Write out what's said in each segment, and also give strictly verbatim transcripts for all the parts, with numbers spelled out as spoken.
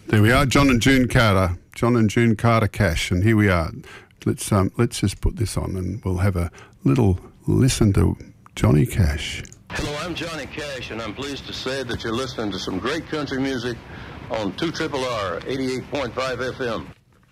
There we are, John and June Carter, John and June Carter Cash, and here we are. Let's um, let's just put this on, and we'll have a little listen to Johnny Cash. Hello, I'm Johnny Cash, and I'm pleased to say that you're listening to some great country music on two R R R, eighty-eight point five F M.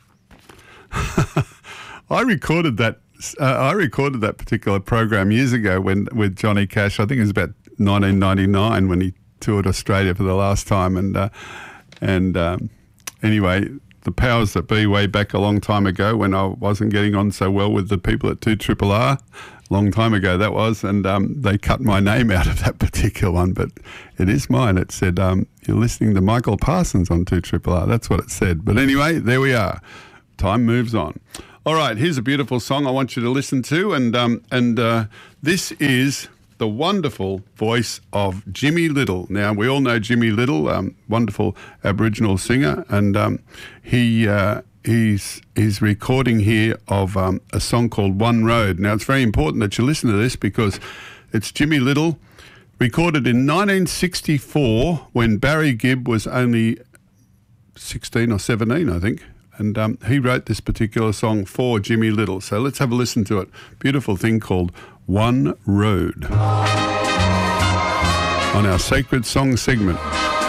I recorded that. Uh, I recorded that particular program years ago when with Johnny Cash. I think it was about nineteen ninety-nine when he toured Australia for the last time, and uh, and um, anyway, the powers that be way back a long time ago when I wasn't getting on so well with the people at two R R R. Long time ago that was, and um, they cut my name out of that particular one, but it is mine. It said, um, you're listening to Michael Parsons on two R R R. That's what it said. But anyway, there we are. Time moves on. All right, here's a beautiful song I want you to listen to, and um, and uh, this is the wonderful voice of Jimmy Little. Now, we all know Jimmy Little, um, wonderful Aboriginal singer, and um, he... Uh, He's, he's recording here of um, a song called One Road. Now, it's very important that you listen to this because it's Jimmy Little, recorded in nineteen sixty-four when Barry Gibb was only sixteen or seventeen, I think. And um, he wrote this particular song for Jimmy Little. So let's have a listen to it. Beautiful thing called One Road on our Sacred Song segment.